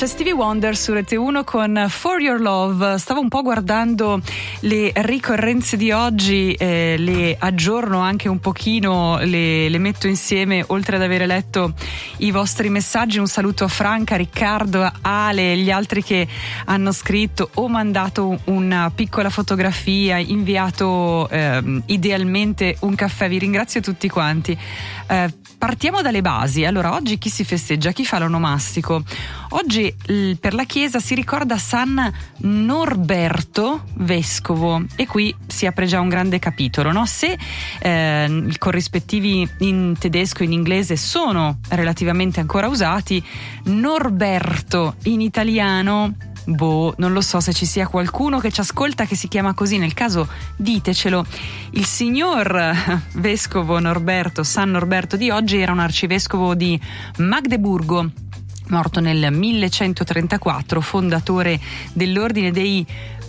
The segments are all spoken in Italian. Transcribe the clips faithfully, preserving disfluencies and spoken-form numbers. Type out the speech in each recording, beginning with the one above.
C'è Stevie Wonder su Rete uno con For Your Love. Stavo un po' guardando le ricorrenze di oggi, eh, le aggiorno anche un pochino, le, le metto insieme, oltre ad avere letto i vostri messaggi. Un saluto a Franca, Riccardo, Ale e gli altri che hanno scritto o mandato una piccola fotografia, inviato eh, idealmente un caffè. Vi ringrazio tutti quanti. Eh, partiamo dalle basi. Allora, oggi chi si festeggia? Chi fa l'onomastico? Oggi l- per la Chiesa si ricorda San Norberto vescovo, e qui si apre già un grande capitolo, no? Se eh, i corrispettivi in tedesco e in inglese sono relativamente ancora usati, Norberto in italiano, boh, non lo so se ci sia qualcuno che ci ascolta che si chiama così. Nel caso ditecelo. Il signor vescovo Norberto, San Norberto di oggi, era un arcivescovo di Magdeburgo, morto nel millecentotrentaquattro, fondatore dell'ordine dei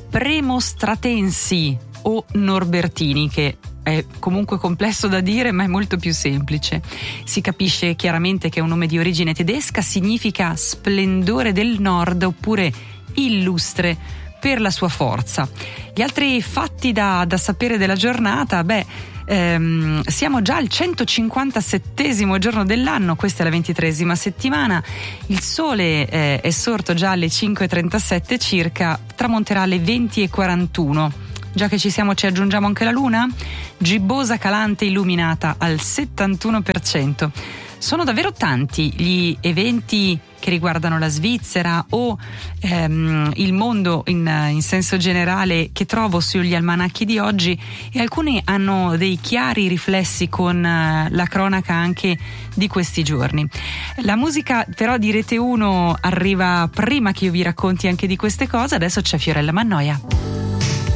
Premostratensi o Norbertini, che è comunque complesso da dire ma è molto più semplice. Si capisce chiaramente che è un nome di origine tedesca, significa splendore del nord oppure illustre per la sua forza. Gli altri fatti da, da sapere della giornata, beh, ehm, siamo già al centocinquantasettesimo giorno dell'anno, questa è la ventitreesima settimana, il sole eh, è sorto già alle cinque e trentasette circa, tramonterà alle venti e quarantuno. Già che ci siamo, ci aggiungiamo anche la luna, gibbosa, calante, illuminata al settantuno per cento. Sono davvero tanti gli eventi che riguardano la Svizzera o ehm, il mondo in, in senso generale che trovo sugli almanacchi di oggi, e alcuni hanno dei chiari riflessi con eh, la cronaca anche di questi giorni. La musica però di Rete uno arriva prima che io vi racconti anche di queste cose. Adesso c'è Fiorella Mannoia.